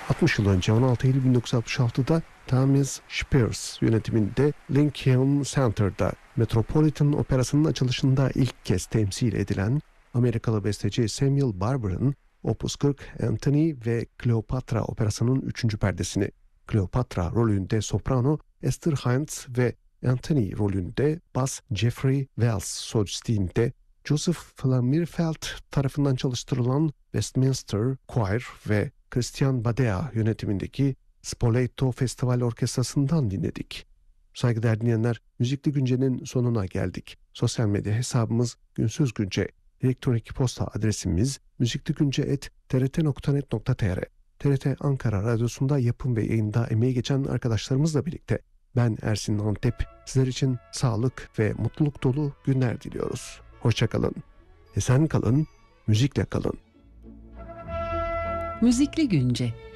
60 yıl önce 16 Eylül 1966'da Thomas Spears yönetiminde Lincoln Center'da Metropolitan Operası'nın açılışında ilk kez temsil edilen Amerikalı besteci Samuel Barber'ın Opus 40 Antony ve Kleopatra operasının 3. perdesini, Kleopatra rolünde soprano Esther Hines ve Antony rolünde bas Jeffrey Wells solistliğinde Joseph Flamerfeld tarafından çalıştırılan Westminster Choir ve Christian Badea yönetimindeki Spoleto Festival Orkestrası'ndan dinledik. Saygıdeğer dinleyenler, Müzikli Günce'nin sonuna geldik. Sosyal medya hesabımız Günsüz Günce. Elektronik posta adresimiz müzikligunce@trt.net.tr. TRT Ankara Radyosu'nda yapım ve yayında emeği geçen arkadaşlarımızla birlikte ben Ersin Antep, sizler için sağlık ve mutluluk dolu günler diliyoruz. Hoşça kalın, esen kalın, müzikle kalın. Müzikli Günce